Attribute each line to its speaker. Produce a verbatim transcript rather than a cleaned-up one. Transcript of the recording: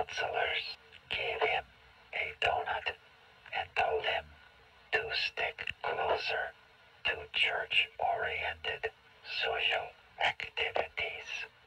Speaker 1: counselors gave him a donut and told him to stick closer to church-oriented social activities.